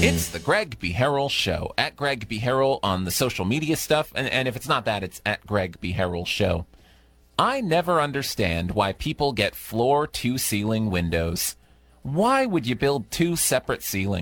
It's the Greg B. Harrell Show. At Greg B. Harrell on the social media stuff. And if it's not that, it's at Greg B. Harrell Show. I never understand why people get floor-to-ceiling windows. Why would you build two separate ceilings?